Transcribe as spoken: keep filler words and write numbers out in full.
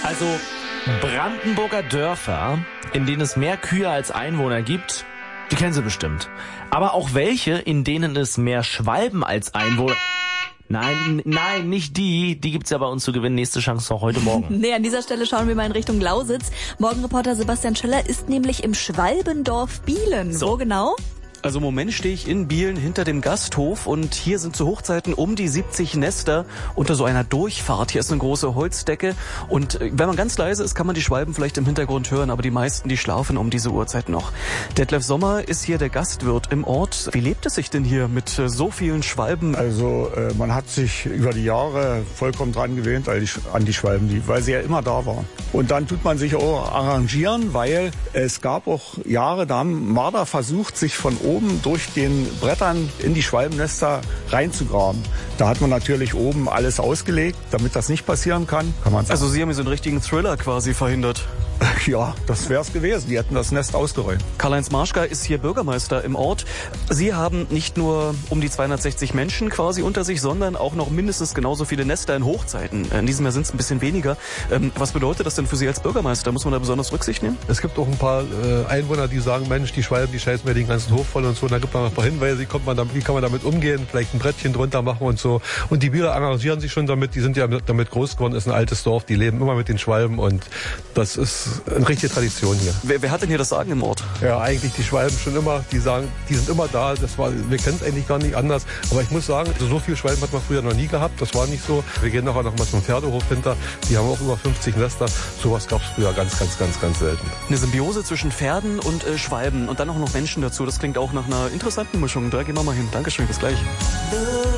Also Brandenburger Dörfer, in denen es mehr Kühe als Einwohner gibt, die kennen Sie bestimmt. Aber auch welche, in denen es mehr Schwalben als Einwohner... Nein, nein, nicht die. Die gibt's ja bei uns zu gewinnen. Nächste Chance noch heute Morgen. Nee, an dieser Stelle schauen wir mal in Richtung Lausitz. Morgenreporter Sebastian Schöller ist nämlich im Schwalbendorf Bielen. So. Wo genau? Also im Moment stehe ich in Bielen hinter dem Gasthof und hier sind zu Hochzeiten um die siebzig Nester unter so einer Durchfahrt. Hier ist eine große Holzdecke und wenn man ganz leise ist, kann man die Schwalben vielleicht im Hintergrund hören, aber die meisten, die schlafen um diese Uhrzeit noch. Detlef Sommer ist hier der Gastwirt im Ort. Wie lebt es sich denn hier mit so vielen Schwalben? Also äh, man hat sich über die Jahre vollkommen dran gewöhnt an die, an die Schwalben, die, weil sie ja immer da waren. Und dann tut man sich auch arrangieren, weil es gab auch Jahre, da haben Marder versucht, sich von oben durch den Brettern in die Schwalbennester reinzugraben. Da hat man natürlich oben alles ausgelegt, damit das nicht passieren kann. Kann man sagen. Also Sie haben hier so einen richtigen Thriller quasi verhindert. Ja, das wäre es gewesen. Die hätten das Nest ausgeräumt. Karl-Heinz Marschka ist hier Bürgermeister im Ort. Sie haben nicht nur um die zweihundertsechzig Menschen quasi unter sich, sondern auch noch mindestens genauso viele Nester in Hochzeiten. In diesem Jahr sind es ein bisschen weniger. Ähm, was bedeutet das denn für Sie als Bürgermeister? Muss man da besonders Rücksicht nehmen? Es gibt auch ein paar äh, Einwohner, die sagen, Mensch, die Schwalben, die scheißen mir den ganzen Hof voll und so. Und da gibt man noch ein paar Hinweise, wie, kommt man damit, wie kann man damit umgehen, vielleicht ein Brettchen drunter machen und so. Und die Bieler arrangieren sich schon damit. Die sind ja damit groß geworden, ist ein altes Dorf. Die leben immer mit den Schwalben und das ist eine richtige Tradition hier. Wer, wer hat denn hier das Sagen im Ort? Ja, eigentlich die Schwalben schon immer, die sagen, die sind immer da. Das war, wir kennen es eigentlich gar nicht anders. Aber ich muss sagen, so, so viele Schwalben hat man früher noch nie gehabt. Das war nicht so. Wir gehen nachher noch mal zum Pferdehof hinter. Die haben auch über fünfzig Nester. Sowas gab es früher ganz, ganz, ganz, ganz selten. Eine Symbiose zwischen Pferden und äh, Schwalben und dann auch noch Menschen dazu. Das klingt auch nach einer interessanten Mischung. Da gehen wir mal hin. Dankeschön, bis gleich.